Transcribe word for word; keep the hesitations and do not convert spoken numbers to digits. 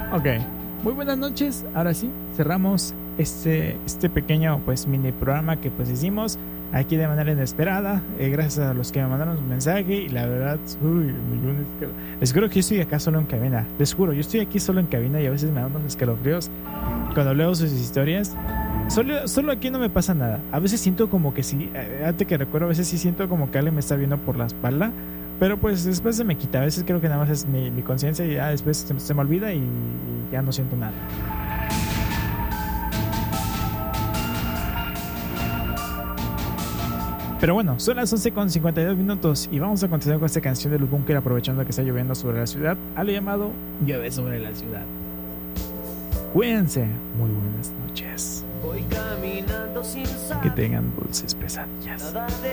Ok, muy buenas noches. Ahora sí, cerramos este, este pequeño pues mini programa que pues hicimos aquí de manera inesperada, eh, gracias a los que me mandaron un mensaje. Y la verdad, uy, millones, les juro que yo estoy acá solo en cabina. Les juro, yo estoy aquí solo en cabina y a veces me dan unos escalofríos cuando leo sus historias. Solo, solo aquí no me pasa nada. A veces siento como que sí, eh, antes que recuerdo, a veces sí siento como que alguien me está viendo por la espalda. Pero pues después se me quita. A veces creo que nada más es mi, mi conciencia y ya después se, se me olvida y, y ya no siento nada. Pero bueno, son las once con cincuenta y dos minutos y vamos a continuar con esta canción de Los Bunker, aprovechando que está lloviendo sobre la ciudad, a lo llamado Llueve sobre la ciudad. Cuídense, muy buenas noches. Voy caminando sin saber Que tengan dulces pesadillas. nada de